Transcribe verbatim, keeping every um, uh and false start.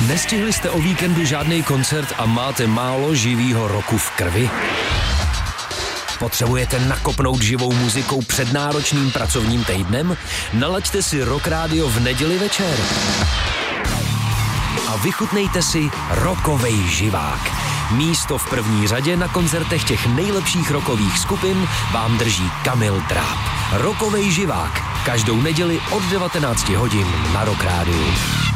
Nestihli jste o víkendu žádný koncert a máte málo živýho roku v krvi? Potřebujete nakopnout živou muzikou před náročným pracovním týdnem? Nalaďte si Rock Radio v neděli večer. A vychutnejte si rockovej živák. Místo v první řadě na koncertech těch nejlepších rockových skupin vám drží Kamil Dráb. Rockovej živák. Každou neděli od devatenáct hodin na Rock Rádiu.